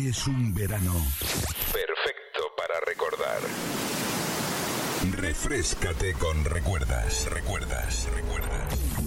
es un verano perfecto para recordar. Refréscate con recuerdas.